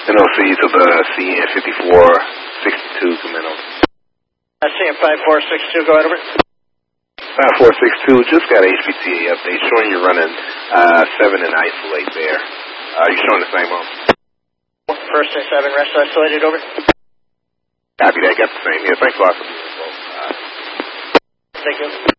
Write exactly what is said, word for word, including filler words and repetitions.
N O C to the C N fifty-four sixty-two to Minnow. Uh, C N five four six two, go ahead over. five four six two, just got a H P T A update showing you're running uh, seven and isolate there. Uh, you showing the same one? First and seven, rest isolated, over. Copy that, got the same here. Thanks a lot for being involved. Uh, Thank you.